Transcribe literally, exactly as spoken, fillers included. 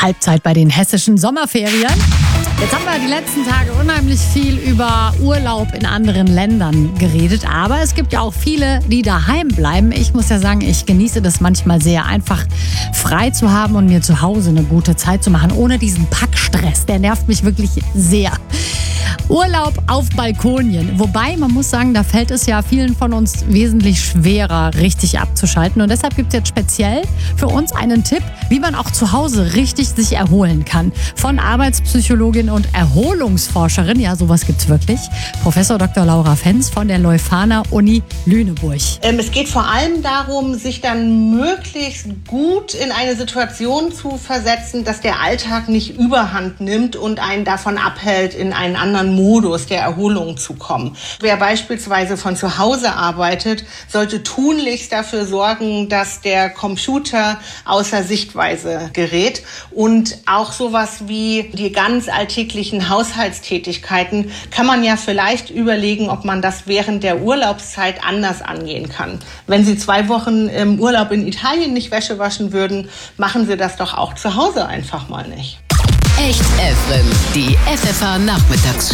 Halbzeit bei den hessischen Sommerferien. Jetzt haben wir die letzten Tage unheimlich viel über Urlaub in anderen Ländern geredet. Aber es gibt ja auch viele, die daheim bleiben. Ich muss ja sagen, ich genieße das manchmal sehr, einfach frei zu haben und mir zu Hause eine gute Zeit zu machen, ohne diesen Packstress. Der nervt mich wirklich sehr. Urlaub auf Balkonien. Wobei, man muss sagen, da fällt es ja vielen von uns wesentlich schwerer, richtig abzuschalten. Und deshalb gibt es jetzt speziell für uns einen Tipp, wie man auch zu Hause richtig sich erholen kann. Von Arbeitspsychologin und Erholungsforscherin, ja, sowas gibt's wirklich, Professor Doktor Laura Fenz von der Leuphana Uni Lüneburg. Ähm, es geht vor allem darum, sich dann möglichst gut in eine Situation zu versetzen, dass der Alltag nicht überhand nimmt und einen davon abhält, in einen anderen Modus der Erholung zu kommen. Wer beispielsweise von zu Hause arbeitet, sollte tunlichst dafür sorgen, dass der Computer außer Sichtweise gerät. Und auch sowas wie die ganz alltäglichen Haushaltstätigkeiten kann man ja vielleicht überlegen, ob man das während der Urlaubszeit anders angehen kann. Wenn Sie zwei Wochen im Urlaub in Italien nicht Wäsche waschen würden, machen Sie das doch auch zu Hause einfach mal nicht. Echt F M, die F F H Nachmittags